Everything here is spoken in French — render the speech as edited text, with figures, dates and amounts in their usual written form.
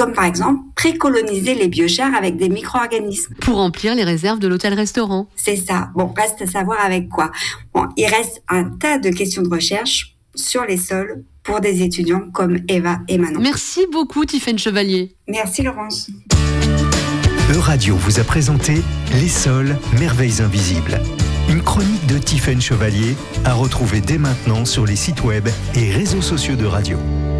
comme par exemple précoloniser les biochars avec des micro-organismes. Pour remplir les réserves de l'hôtel-restaurant. C'est ça. Bon, reste à savoir avec quoi. Bon, il reste un tas de questions de recherche sur les sols pour des étudiants comme Eva et Manon. Merci beaucoup Tiffaine Chevalier. Merci Laurence. Euradio vous a présenté Les sols, merveilles invisibles. Une chronique de Tiffaine Chevalier à retrouver dès maintenant sur les sites web et réseaux sociaux de radio.